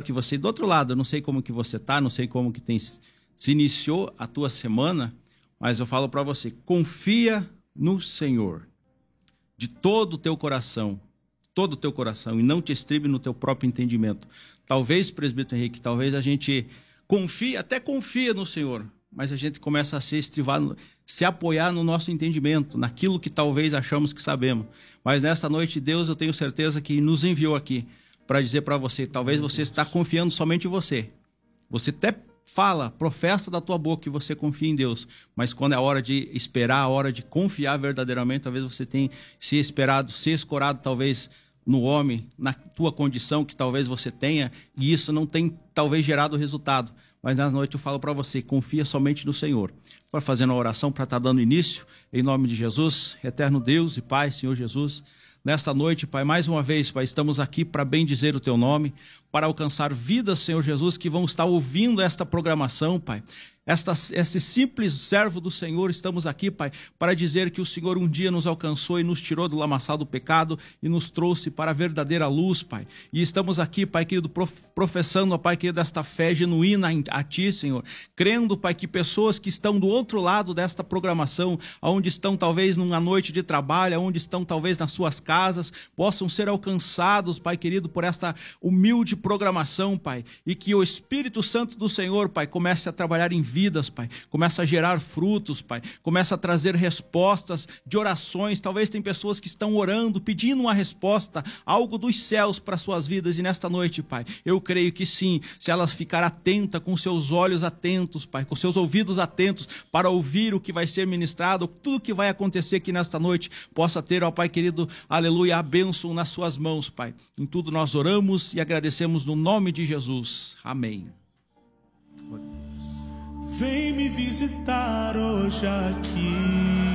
que você, do outro lado, eu não sei como que você está, não sei como que se iniciou a tua semana, mas eu falo para você, confia no Senhor de todo o teu coração, e não te estribe no teu próprio entendimento. Talvez, presbítero Henrique, talvez a gente até confia no Senhor, mas a gente começa a se estrivar, se apoiar no nosso entendimento, naquilo que talvez achamos que sabemos. Mas nessa noite, Deus, eu tenho certeza que nos enviou aqui para dizer para você, talvez você está confiando somente em você. Você até fala, professa da tua boca que você confia em Deus, mas quando é a hora de esperar, a hora de confiar verdadeiramente, talvez você tenha se escorado talvez no homem, na tua condição que talvez você tenha, e isso não tem talvez gerado resultado. Mas na noite eu falo para você, confia somente no Senhor. Para fazer uma oração, para estar dando início, em nome de Jesus, eterno Deus e Pai, Senhor Jesus. Nesta noite, Pai, mais uma vez, Pai, estamos aqui para bendizer o Teu nome, para alcançar vidas, Senhor Jesus, que vão estar ouvindo esta programação, Pai. Este simples servo do Senhor, estamos aqui, Pai, para dizer que o Senhor um dia nos alcançou e nos tirou do lamaçal do pecado e nos trouxe para a verdadeira luz, Pai. E estamos aqui, Pai querido, professando, Pai querido, esta fé genuína a Ti, Senhor. Crendo, Pai, que pessoas que estão do outro lado desta programação, onde estão talvez numa noite de trabalho, onde estão talvez nas suas casas, possam ser alcançados, Pai querido, por esta humilde programação, Pai. E que o Espírito Santo do Senhor, Pai, comece a trabalhar em vidas, Pai, começa a gerar frutos, Pai, começa a trazer respostas de orações. Talvez tem pessoas que estão orando, pedindo uma resposta, algo dos céus para suas vidas, e nesta noite, Pai, eu creio que sim, se ela ficar atenta, com seus olhos atentos, Pai, com seus ouvidos atentos, para ouvir o que vai ser ministrado, tudo que vai acontecer aqui nesta noite, possa ter, ó Pai querido, aleluia, a bênção nas suas mãos, Pai. Em tudo nós oramos e agradecemos no nome de Jesus. Amém. Vem me visitar hoje aqui.